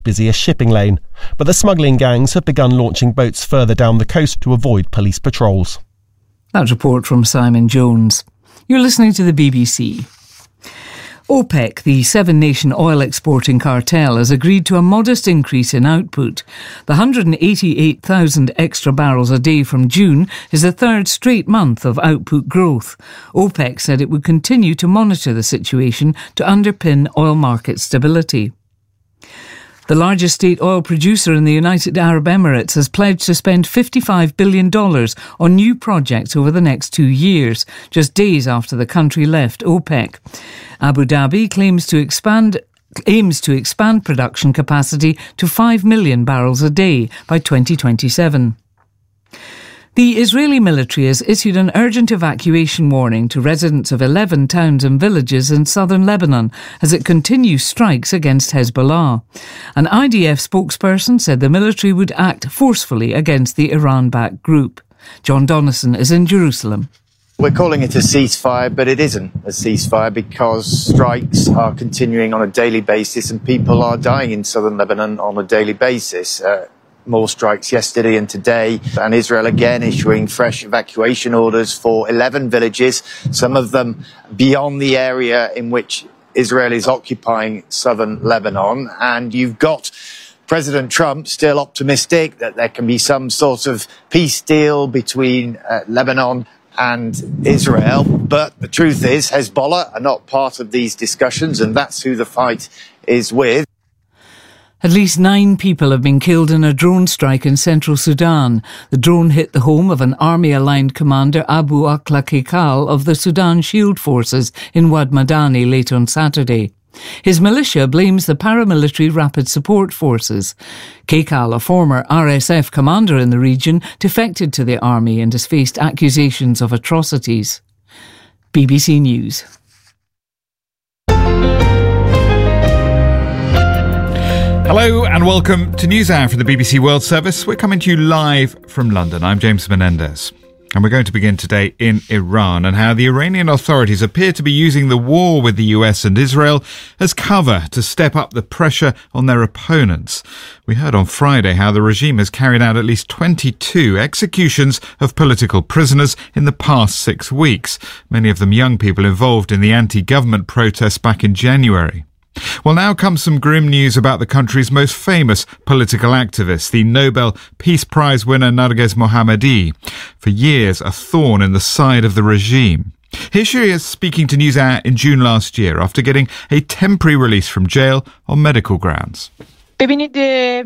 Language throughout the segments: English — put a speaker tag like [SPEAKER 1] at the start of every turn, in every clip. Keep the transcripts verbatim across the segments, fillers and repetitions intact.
[SPEAKER 1] busiest shipping lane, but the smuggling gangs have begun launching boats further down the coast to avoid police patrols.
[SPEAKER 2] That report from Simon Jones. You're listening to the B B C. OPEC, the seven-nation oil exporting cartel, has agreed to a modest increase in output. The one hundred eighty-eight thousand extra barrels a day from June is the third straight month of output growth. OPEC said it would continue to monitor the situation to underpin oil market stability. The largest state oil producer in the United Arab Emirates has pledged to spend fifty-five billion dollars on new projects over the next two years, just days after the country left OPEC. Abu Dhabi claims to expand aims to expand production capacity to five million barrels a day by twenty twenty-seven. The Israeli military has issued an urgent evacuation warning to residents of eleven towns and villages in southern Lebanon as it continues strikes against Hezbollah. An I D F spokesperson said the military would act forcefully against the Iran-backed group. John Donnison is in Jerusalem.
[SPEAKER 3] We're calling it a ceasefire, but it isn't a ceasefire because strikes are continuing on a daily basis and people are dying in southern Lebanon on a daily basis. Uh, More strikes yesterday and today, and Israel again issuing fresh evacuation orders for eleven villages, some of them beyond the area in which Israel is occupying southern Lebanon. And you've got President Trump still optimistic that there can be some sort of peace deal between uh, Lebanon and Israel. But the truth is, Hezbollah are not part of these discussions, and that's who the fight is with.
[SPEAKER 2] At least nine people have been killed in a drone strike in central Sudan. The drone hit the home of an army-aligned commander, Abu Akla Kekal, of the Sudan Shield Forces in Wad Madani late on Saturday. His militia blames the paramilitary Rapid Support Forces. Kekal, a former R S F commander in the region, defected to the army and has faced accusations of atrocities. B B C News.
[SPEAKER 4] Hello and welcome to NewsHour from the B B C World Service. We're coming to you live from London. I'm James Menendez. And we're going to begin today in Iran and how the Iranian authorities appear to be using the war with the U S and Israel as cover to step up the pressure on their opponents. We heard on Friday how the regime has carried out at least twenty-two executions of political prisoners in the past six weeks, many of them young people involved in the anti-government protests back in January. Well, now comes some grim news about the country's most famous political activist, the Nobel Peace Prize winner Narges Mohammadi, for years a thorn in the side of the regime. Here she is speaking to NewsHour in June last year after getting a temporary release from jail on medical grounds.
[SPEAKER 5] I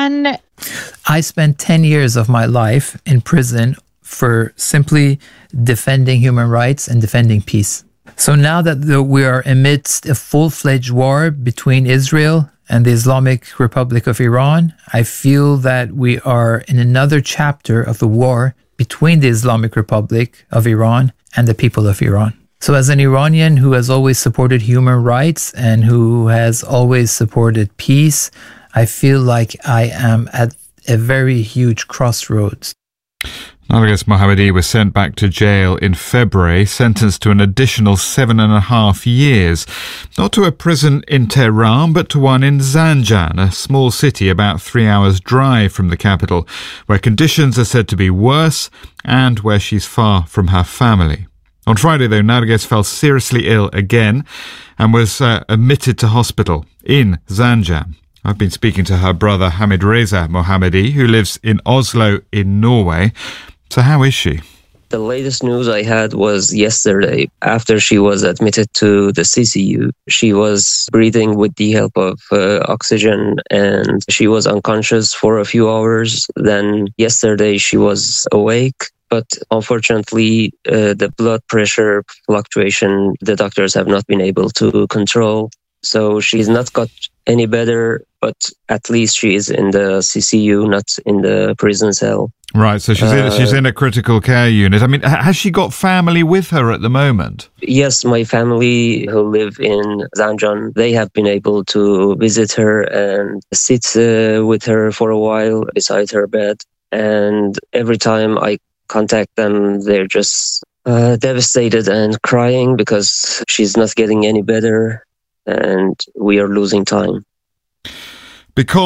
[SPEAKER 6] spent ten years of my life in prison for simply defending human rights and defending peace. So now that the, we are amidst a full-fledged war between Israel and the Islamic Republic of Iran, I feel that we are in another chapter of the war between the Islamic Republic of Iran and the people of Iran. So as an Iranian who has always supported human rights and who has always supported peace, I feel like I am at a very huge crossroads.
[SPEAKER 4] Narges Mohammadi was sent back to jail in February, sentenced to an additional seven and a half years. Not to a prison in Tehran, but to one in Zanjan, a small city about three hours' drive from the capital, where conditions are said to be worse and where she's far from her family. On Friday, though, Narges fell seriously ill again and was uh, admitted to hospital in Zanjan. I've been speaking to her brother Hamid Reza Mohammadi, who lives in Oslo in Norway. So how is she?
[SPEAKER 7] The latest news I had was yesterday. After she was admitted to the C C U, she was breathing with the help of uh, oxygen and she was unconscious for a few hours. Then yesterday she was awake. But unfortunately, uh, the blood pressure fluctuation, the doctors have not been able to control. So she's not got any better, but at least she is in the C C U, not in the prison cell.
[SPEAKER 4] Right, so she's,
[SPEAKER 7] uh,
[SPEAKER 4] in, she's in a critical care unit. I mean, has she got family with her at the moment?
[SPEAKER 7] Yes, my family who live in Zanjan, they have been able to visit her and sit uh, with her for a while beside her bed. And every time I contact them, they're just uh, devastated and crying because she's not getting any better and we are losing time.
[SPEAKER 4] because